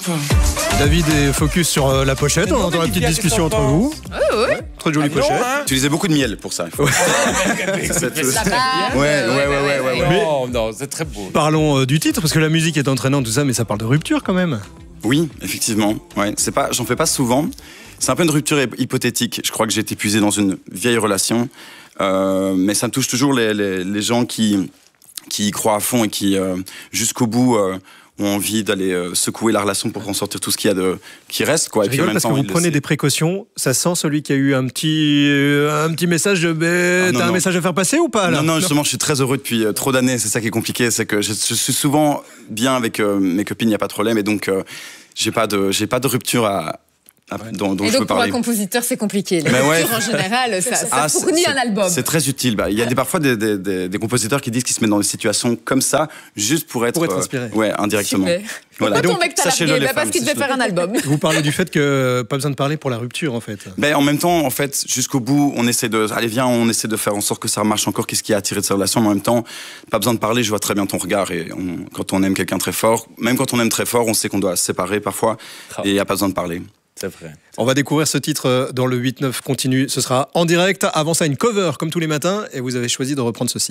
David est focus sur la pochette, on entend la petite discussion entre vous. Oui. Très jolie pochette. Tu utilisais beaucoup de miel pour ça. Ouais, Non, c'est très beau. Parlons du titre, parce que la musique est entraînante, tout ça, mais ça parle de rupture quand même. Oui, effectivement. Ouais, j'en fais pas souvent. C'est un peu une rupture hypothétique. Je crois que j'ai été épuisé dans une vieille relation. Mais ça me touche toujours les gens qui y croient à fond et qui, jusqu'au bout, ont envie d'aller secouer la relation pour en sortir tout ce qu'il y a qui reste. Quoi. Je rigole parce que vous prenez des précautions. Ça sent celui qui a eu un petit message. T'as un message à faire passer ou pas là? Non, justement, je suis très heureux depuis trop d'années. C'est ça qui est compliqué. C'est que je suis souvent bien avec mes copines, il n'y a pas de problème. Et donc, j'ai pas de rupture dont je peux parler. Pour un compositeur, c'est compliqué. Les ruptures, en général, ça fournit un album. C'est très utile. Il y a parfois des compositeurs qui disent qu'ils se mettent dans des situations comme ça, juste pour être inspiré. Ouais, indirectement. Voilà. Ton mec t'a largué, parce qu'il devait faire un album. Vous parlez du fait que pas besoin de parler pour la rupture, en fait. En même temps, en fait, jusqu'au bout, on essaie de faire en sorte que ça marche encore. Qu'est-ce qui a attiré de sa relation? Mais en même temps, pas besoin de parler. Je vois très bien ton regard. Et quand on aime quelqu'un très fort, même quand on aime très fort, on sait qu'on doit se séparer parfois. Et il n'y a pas besoin de parler. C'est vrai. On va découvrir ce titre dans le 8-9 continu. Ce sera en direct. Avant ça, une cover comme tous les matins. Et vous avez choisi de reprendre ceci.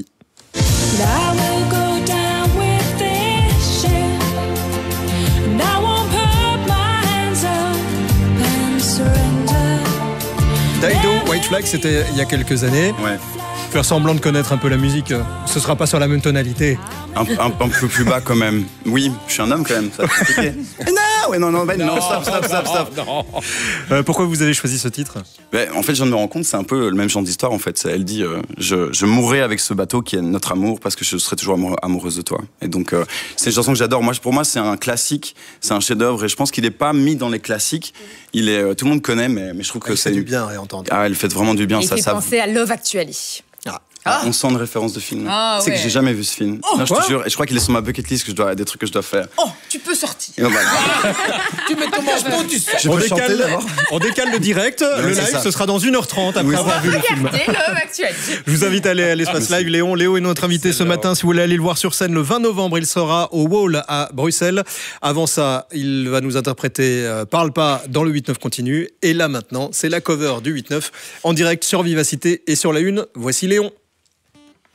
Dido, White Flag, c'était il y a quelques années. Ouais. Faire semblant de connaître un peu la musique, ce sera pas sur la même tonalité. Un peu plus bas quand même. Oui, je suis un homme quand même, ça va être compliqué. Non, stop. Pourquoi vous avez choisi ce titre? En fait, je viens de me rendre compte, c'est un peu le même genre d'histoire en fait. Elle dit, je mourrai avec ce bateau qui est notre amour parce que je serai toujours amoureuse de toi. Et donc, c'est une chanson que j'adore. Pour moi, c'est un classique, c'est un chef-d'œuvre et je pense qu'il n'est pas mis dans les classiques. Tout le monde connaît, mais je trouve que c'est du bien à entendre. Elle fait vraiment du bien. Il fait penser à Love Actually. On sent une référence de film. Ah, c'est que j'ai jamais vu ce film. Non, je te jure, et je crois qu'il est sur ma bucket list des trucs que je dois faire. Oh, tu peux sortir. Tu mets ton manche tu sais. On décale le direct. Le live, ce sera dans 1h30 après avoir vu le film. Love Actually. Je vous invite à aller à l'espace live. Léo est notre invité ce matin. Si vous voulez aller le voir sur scène le 20 novembre, il sera au Wall à Bruxelles. Avant ça, il va nous interpréter Parle pas dans le 8-9 continu. Et là maintenant, c'est la cover du 8-9 en direct sur Vivacité et sur la Une. Voici Léon.